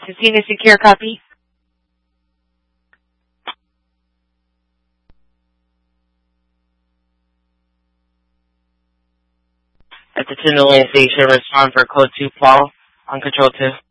Casino secure copy. At the Tindaloo station, respond for code 2 Paul on control 2.